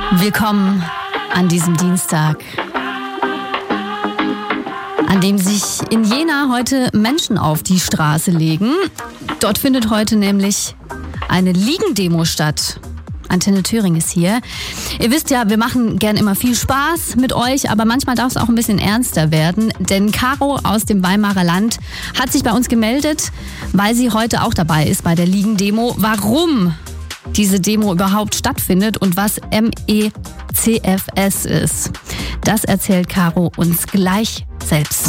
Willkommen an diesem Dienstag, an dem sich in Jena heute Menschen auf die Straße legen. Dort findet heute nämlich eine Liegendemo statt. Antenne Thüringen ist hier. Ihr wisst ja, wir machen gern immer viel Spaß mit euch, aber manchmal darf es auch ein bisschen ernster werden. Denn Caro aus dem Weimarer Land hat sich bei uns gemeldet, weil sie heute auch dabei ist bei der Liegendemo. Warum diese Demo überhaupt stattfindet und was MECFS ist, das erzählt Caro uns gleich selbst.